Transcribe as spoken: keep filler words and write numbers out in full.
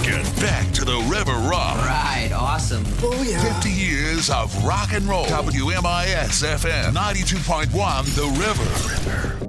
Get back to the River Rock. Right, awesome. Oh, yeah. fifty years of rock and roll. W M I S F M ninety-two point one, The River.